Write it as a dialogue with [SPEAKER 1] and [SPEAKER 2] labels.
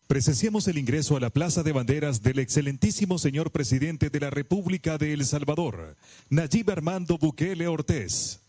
[SPEAKER 1] Presenciamos el ingreso a la Plaza de Banderas del excelentísimo señor presidente de la República de El Salvador, Nayib Armando Bukele Ortiz.